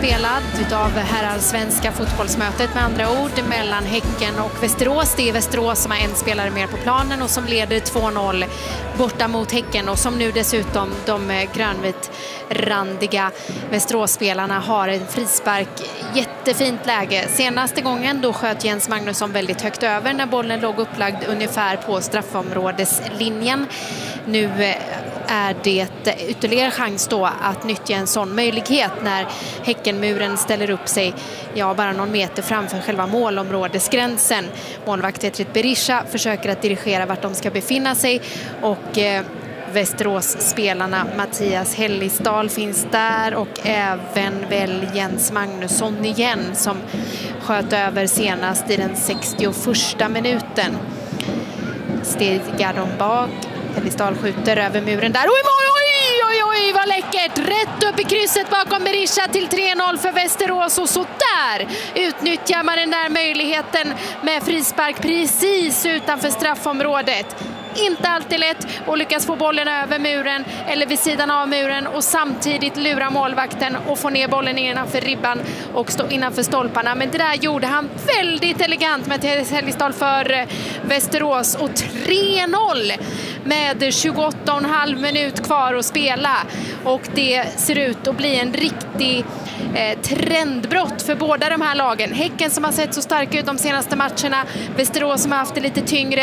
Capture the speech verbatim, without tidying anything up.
spelad utav herrallsvenska fotbollsmötet med andra ord mellan Häcken och Västerås. Det är Västerås som har en spelare mer på planen och som leder två noll borta mot Häcken och som nu dessutom de grönvitrandiga Västerås-spelarna har en frispark. Jättefint läge. Senaste gången då sköt Jens Magnusson väldigt högt över när bollen låg upplagd ungefär på straffområdeslinjen. Nu är det ytterligare chans då att nyttja en sån möjlighet när Häckenmuren ställer upp sig ja, bara någon meter framför själva målområdesgränsen. Målvakt Etrit Berisha försöker att dirigera vart de ska befinna sig och eh, Västerås-spelarna Mattias Hellisdal finns där och även väl Jens Magnusson igen som sköt över senast i den sextioförsta minuten. Stegar de bak. Hellisdal skjuter över muren där. Oj, oj, oj, oj, vad läckert! Rätt upp i krysset bakom Berisha till tre noll för Västerås och så där utnyttjar man den där möjligheten med frispark precis utanför straffområdet. Inte alltid lätt och lyckas få bollen över muren eller vid sidan av muren och samtidigt lura målvakten och få ner bollen innanför ribban och stå innanför stolparna. Men det där gjorde han väldigt elegant med Hellisdal för Västerås och tre noll med tjugoåtta och en halv minut kvar att spela och det ser ut att bli en riktig eh, trendbrott för båda de här lagen. Häcken som har sett så starka ut de senaste matcherna, Västerås som har haft det lite tyngre.